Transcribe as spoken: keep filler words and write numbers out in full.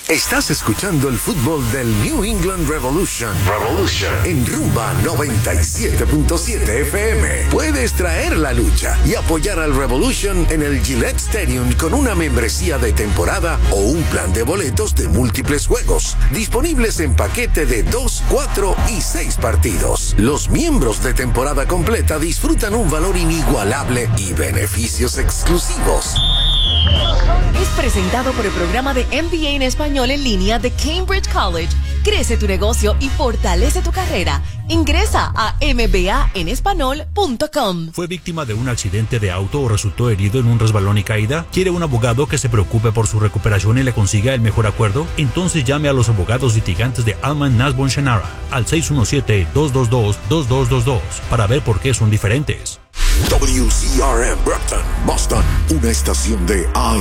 Estás escuchando el fútbol del New England Revolution. Revolution. En Rumba noventa y siete punto siete F M. Puedes traer la lucha y apoyar al Revolution en el Gillette Stadium con una membresía de temporada o un plan de boletos de múltiples juegos. Disponibles en paquete de dos, cuatro y seis partidos. Los miembros de temporada completa disfrutan un valor inigualable y beneficios exclusivos. Es presentado por el programa de M B A en español en línea de Cambridge College. Crece tu negocio y fortalece tu carrera. Ingresa a m b a en español punto com. ¿Fue víctima de un accidente de auto o resultó herido en un resbalón y caída? ¿Quiere un abogado que se preocupe por su recuperación y le consiga el mejor acuerdo? Entonces llame a los abogados litigantes de Alman Nasbon Shannara al seis uno siete, dos dos dos, dos dos dos dos para ver por qué son diferentes. W C R M Brockton, Boston, una estación de I